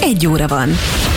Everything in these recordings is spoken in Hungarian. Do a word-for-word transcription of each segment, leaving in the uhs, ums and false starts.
egy óra van.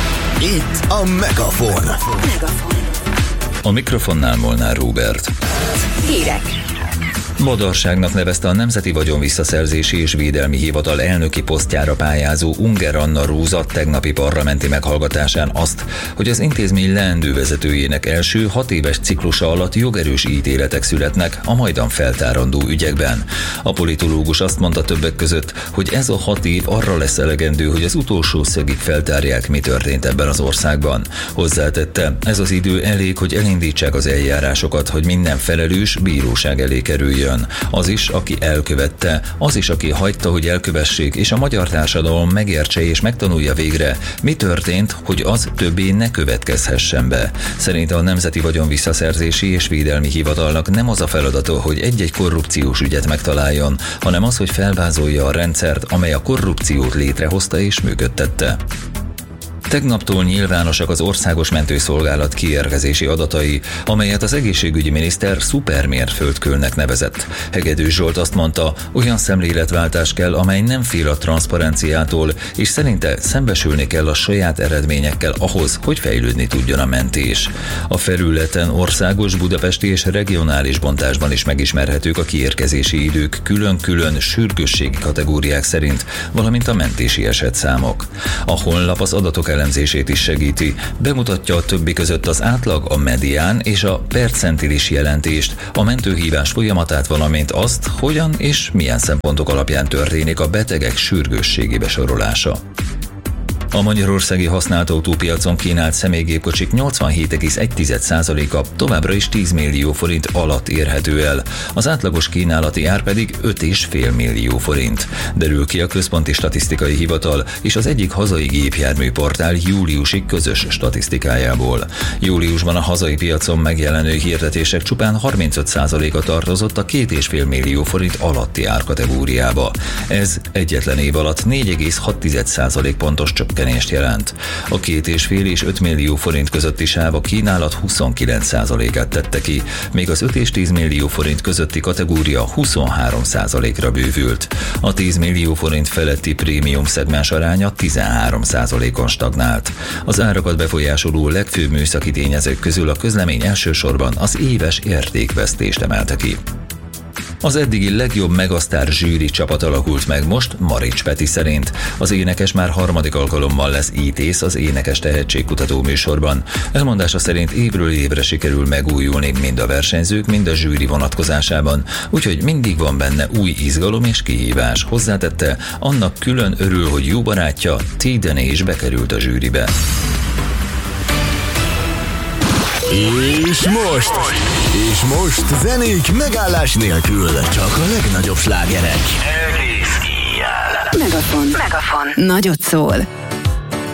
Itt a Megafon. Megafon. A mikrofonnál Molnár Róbert. Hírek. Modorságnak nevezte a Nemzeti Vagyonvisszaszerzési és Védelmi Hivatal elnöki posztjára pályázó Unger Anna Róza tegnapi parlamenti meghallgatásán azt, hogy az intézmény leendő vezetőjének első hat éves ciklusa alatt jogerős ítéletek születnek a majdan feltárandó ügyekben. A politológus azt mondta többek között, hogy ez a hat év arra lesz elegendő, hogy az utolsó szögig feltárják, mi történt ebben az országban. Hozzátette, ez az idő elég, hogy elindítsák az eljárásokat, hogy minden felelős bíróság elé kerüljön. Az is, aki elkövette, az is, aki hagyta, hogy elkövessék, és a magyar társadalom megértse és megtanulja végre, mi történt, hogy az többé ne következhessen be. Szerinte a Nemzeti Vagyonvisszaszerzési és Védelmi Hivatalnak nem az a feladata, hogy egy-egy korrupciós ügyet megtaláljon, hanem az, hogy felvázolja a rendszert, amely a korrupciót létrehozta és működtette. Tegnaptól nyilvánosak az Országos Mentőszolgálat kiérkezési adatai, amelyet az egészségügyi miniszter szupermérföldkőnek nevezett. Hegedűs Zsolt azt mondta, olyan szemléletváltás kell, amely nem fél a transzparenciától, és szerinte szembesülni kell a saját eredményekkel ahhoz, hogy fejlődni tudjon a mentés. A felületen országos, budapesti és regionális bontásban is megismerhetők a kiérkezési idők külön-külön sürgősségi kategóriák szerint, valamint a mentési esetszámok. A honlap az adatok elemzését is segíti. Bemutatja a többi között az átlag, a medián és a percentilis jelentést, a mentőhívás folyamatát, valamint azt, hogyan és milyen szempontok alapján történik a betegek sürgősségi besorolása. A magyarországi használt autópiacon kínált személygépkocsik nyolcvanhét egész egy százaléka továbbra is tíz millió forint alatt érhető el, az átlagos kínálati ár pedig öt egész öt millió forint. Derül ki a Központi Statisztikai Hivatal és az egyik hazai gépjárműportál júliusi közös statisztikájából. Júliusban a hazai piacon megjelenő hirdetések csupán harmincöt százaléka tartozott a két egész öt millió forint alatti árkategóriába. Ez egyetlen év alatt négy egész hat százalék pontos csökkenés jelent. A két és fél és öt millió forint közötti sáv a kínálat huszonkilenc százalékát tette ki, még az öt és tíz millió forint közötti kategória huszonhárom százalékra bővült. A tíz millió forint feletti prémium szegmens aránya tizenhárom százalékon stagnált. Az árakat befolyásoló legfőbb műszaki tényezők közül a közlemény elsősorban az éves értékvesztést emelte ki. Az eddigi legjobb megasztár zsűri csapat alakult meg most Marics Peti szerint. Az énekes már harmadik alkalommal lesz ítész az Énekes Tehetségkutató műsorban. Elmondása szerint évről évre sikerül megújulni mind a versenyzők, mind a zsűri vonatkozásában, úgyhogy mindig van benne új izgalom és kihívás. Hozzátette, annak külön örül, hogy jó barátja T-Dené is bekerült a zsűribe. És most, és most zenék megállás nélkül, csak a legnagyobb slágerek. Megafon. Megafon. Nagyot szól.